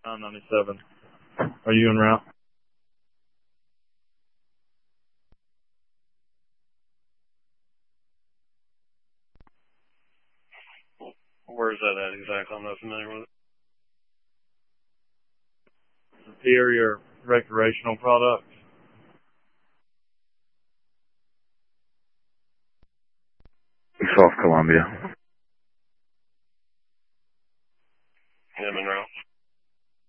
997. Are you en route? Where's that at exactly? I'm not familiar with it. Superior recreational products. South Columbia.